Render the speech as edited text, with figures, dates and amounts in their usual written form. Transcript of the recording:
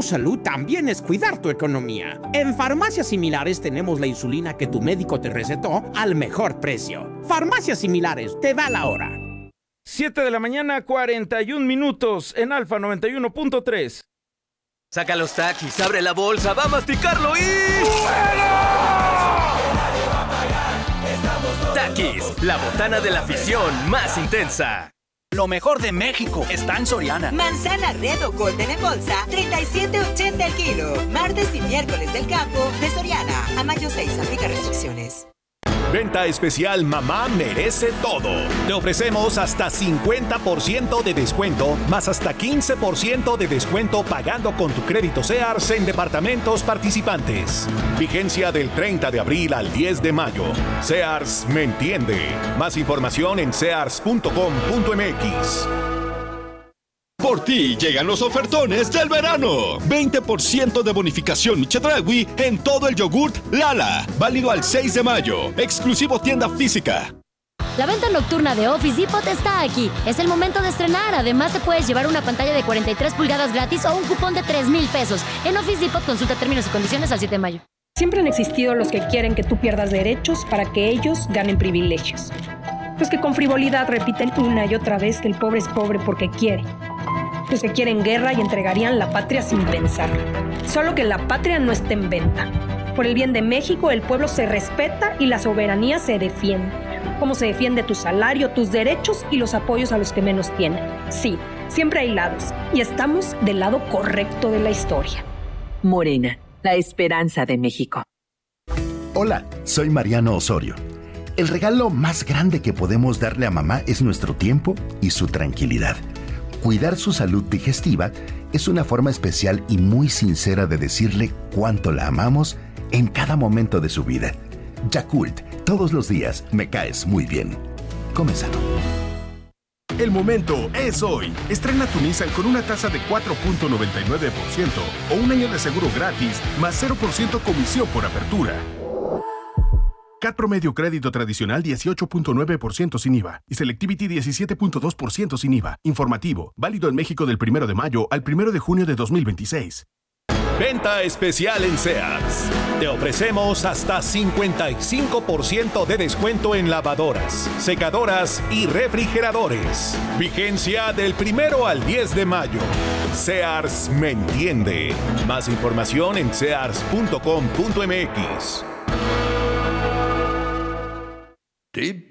salud también es cuidar tu economía. En Farmacias Similares tenemos la insulina que tu médico te recetó al mejor precio. Farmacias Similares, te da la hora. 7 de la mañana, 41 minutos en Alfa 91.3. Saca los Takis, abre la bolsa, va a masticarlo y... Takis, la botana de la afición más intensa. Lo mejor de México está en Soriana. Manzana Red o Golden en bolsa, 37.80 el kilo. Martes y miércoles del campo de Soriana. A mayo 6, aplica restricciones. Venta especial Mamá Merece Todo. Te ofrecemos hasta 50% de descuento, más hasta 15% de descuento pagando con tu crédito Sears en departamentos participantes. Vigencia del 30 de abril al 10 de mayo. Sears me entiende. Más información en sears.com.mx. Por ti llegan los ofertones del verano. 20% de bonificación Chedraui en todo el yogurt Lala. Válido al 6 de mayo. Exclusivo tienda física. La venta nocturna de Office Depot está aquí. Es el momento de estrenar. Además, te puedes llevar una pantalla de 43 pulgadas gratis o un cupón de 3,000 pesos. En Office Depot, consulta términos y condiciones al 7 de mayo. Siempre han existido los que quieren que tú pierdas derechos para que ellos ganen privilegios. Los que con frivolidad repiten una y otra vez que el pobre es pobre porque quiere. Los que quieren guerra y entregarían la patria sin pensar. Solo que la patria no está en venta. Por el bien de México, el pueblo se respeta y la soberanía se defiende. Como se defiende tu salario, tus derechos y los apoyos a los que menos tienen. Sí, siempre hay lados. Y estamos del lado correcto de la historia. Morena, la esperanza de México. Hola, soy Mariano Osorio. El regalo más grande que podemos darle a mamá es nuestro tiempo y su tranquilidad. Cuidar su salud digestiva es una forma especial y muy sincera de decirle cuánto la amamos en cada momento de su vida. Yakult, todos los días me caes muy bien. Come sano. El momento es hoy. Estrena tu Nissan con una tasa de 4.99% o un año de seguro gratis más 0% comisión por apertura. CAT promedio crédito tradicional 18.9% sin IVA y Selectivity 17.2% sin IVA. Informativo, válido en México del 1 de mayo al 1 de junio de 2026. Venta especial en Sears. Te ofrecemos hasta 55% de descuento en lavadoras, secadoras y refrigeradores. Vigencia del 1 al 10 de mayo. Sears me entiende. Más información en sears.com.mx. Deep